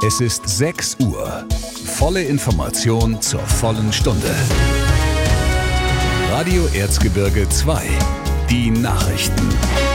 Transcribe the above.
Es ist 6 Uhr. Volle Information zur vollen Stunde. Radio Erzgebirge 2. Die Nachrichten.